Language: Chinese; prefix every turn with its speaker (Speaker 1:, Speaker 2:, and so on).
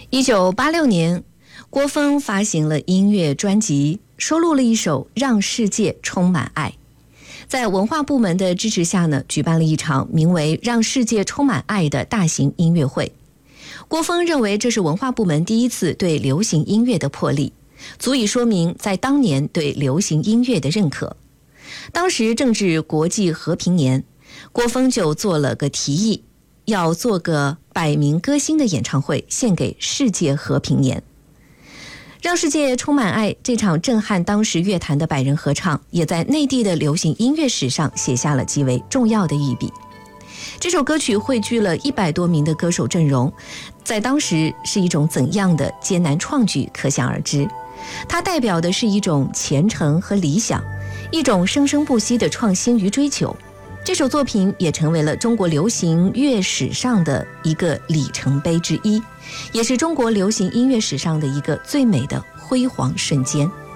Speaker 1: 1986年，郭峰发行了音乐专辑，收录了一首《让世界充满爱》。在文化部门的支持下呢，举办了一场名为《让世界充满爱》的大型音乐会。郭峰认为这是文化部门第一次对流行音乐的破例，足以说明在当年对流行音乐的认可。当时正值国际和平年，郭峰就做了个提议，要做个100名歌星的演唱会，献给世界和平年。让世界充满爱这场震撼当时乐坛的100人合唱，也在内地的流行音乐史上写下了极为重要的一笔。这首歌曲汇聚了100多名的歌手阵容，在当时是一种怎样的艰难创举可想而知。它代表的是一种虔诚和理想，一种生生不息的创新与追求。这首作品也成为了中国流行乐史上的一个里程碑之一，也是中国流行音乐史上的一个最美的辉煌瞬间。